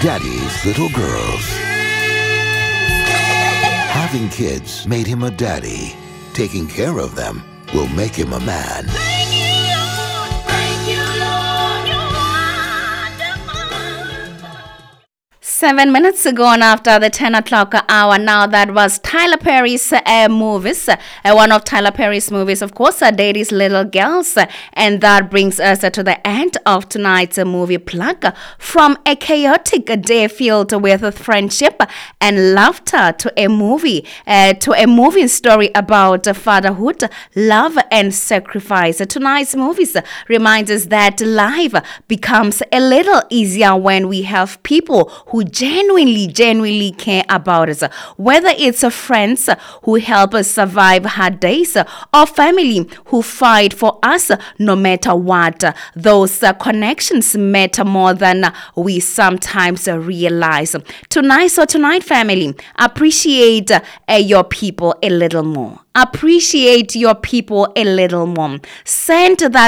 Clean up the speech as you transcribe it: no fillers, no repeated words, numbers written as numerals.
Daddy's Little Girls. Having kids made him a daddy. Taking care of them will make him a man. Thank you, Lord, you're wonderful. 7 minutes ago and after the 10 o'clock hour. Now that was Tyler Perry's movies. One of Tyler Perry's movies, of course, Daddy's Little Girls. And that brings us to the end of tonight's movie plug. From a chaotic day filled with friendship and laughter to a movie story about fatherhood, love and sacrifice. Tonight's movies reminds us that life becomes a little easier when we have people who genuinely care about us, whether it's friends who help us survive hard days or family who fight for us no matter what. Those connections matter more than we sometimes realize. Tonight, family, appreciate your people a little more. Appreciate your people a little more. Send that